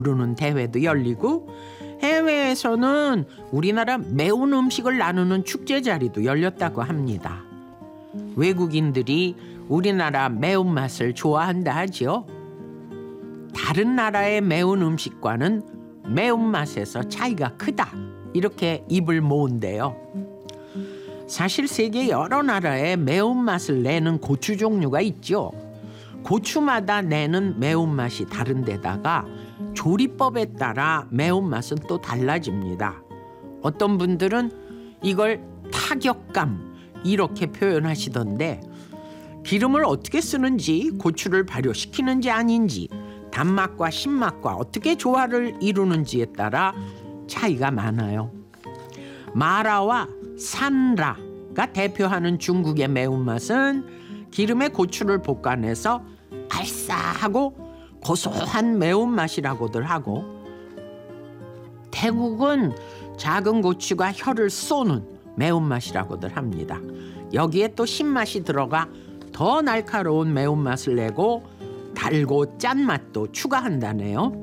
부르는 대회도 열리고 해외에서는 우리나라 매운 음식을 나누는 축제 자리도 열렸다고 합니다. 외국인들이 우리나라 매운맛을 좋아한다 하지요. 다른 나라의 매운 음식과는 매운맛에서 차이가 크다, 이렇게 입을 모은대요. 사실 세계 여러 나라에 매운맛을 내는 고추 종류가 있죠. 고추마다 내는 매운맛이 다른 데다가 조리법에 따라 매운맛은 또 달라집니다. 어떤 분들은 이걸 타격감, 이렇게 표현하시던데, 기름을 어떻게 쓰는지, 고추를 발효시키는지 아닌지, 단맛과 신맛과 어떻게 조화를 이루는지에 따라 차이가 많아요. 마라와 산라가 대표하는 중국의 매운맛은 기름에 고추를 볶아내서 알싸하고 고소한 매운맛이라고들 하고, 태국은 작은 고추가 혀를 쏘는 매운맛이라고들 합니다. 여기에 또 신맛이 들어가 더 날카로운 매운맛을 내고 달고 짠맛도 추가한다네요.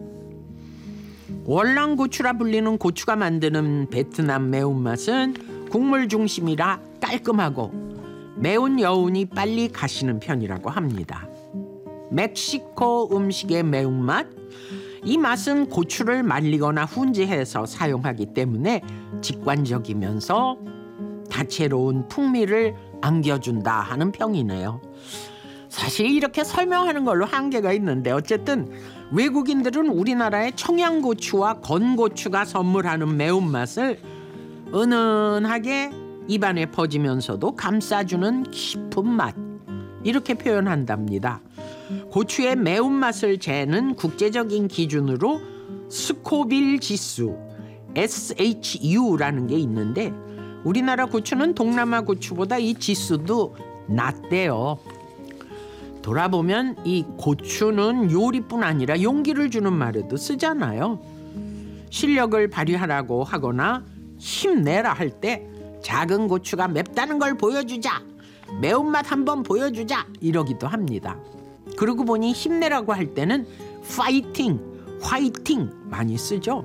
월남고추라 불리는 고추가 만드는 베트남 매운맛은 국물 중심이라 깔끔하고 매운 여운이 빨리 가시는 편이라고 합니다. 멕시코 음식의 매운맛, 이 맛은 고추를 말리거나 훈제해서 사용하기 때문에 직관적이면서 다채로운 풍미를 안겨준다 하는 평이네요. 사실 이렇게 설명하는 걸로 한계가 있는데, 어쨌든 외국인들은 우리나라의 청양고추와 건고추가 선물하는 매운맛을 은은하게 입안에 퍼지면서도 감싸주는 깊은 맛, 이렇게 표현한답니다. 고추의 매운맛을 재는 국제적인 기준으로 스코빌 지수, SHU라는 게 있는데, 우리나라 고추는 동남아 고추보다 이 지수도 낮대요. 돌아보면 이 고추는 요리뿐 아니라 용기를 주는 말에도 쓰잖아요. 실력을 발휘하라고 하거나 힘내라 할 때 작은 고추가 맵다는 걸 보여주자, 매운맛 한번 보여주자, 이러기도 합니다. 그러고 보니 힘내라고 할 때는 파이팅, 화이팅 많이 쓰죠.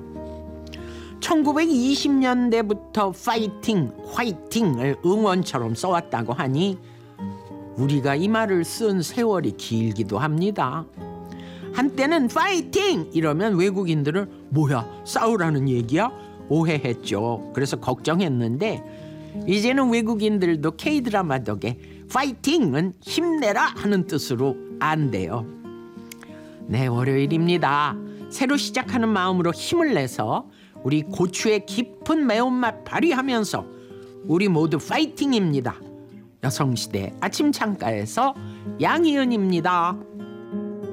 1920년대부터 파이팅, 화이팅을 응원처럼 써왔다고 하니 우리가 이 말을 쓴 세월이 길기도 합니다. 한때는 파이팅! 이러면 외국인들은 뭐야, 싸우라는 얘기야? 오해했죠. 그래서 걱정했는데 이제는 외국인들도 K드라마 덕에 파이팅은 힘내라 하는 뜻으로 안대요. 네, 월요일입니다. 새로 시작하는 마음으로 힘을 내서 우리 고추의 깊은 매운맛 발휘하면서 우리 모두 파이팅입니다. 여성시대 아침 창가에서 양희은입니다.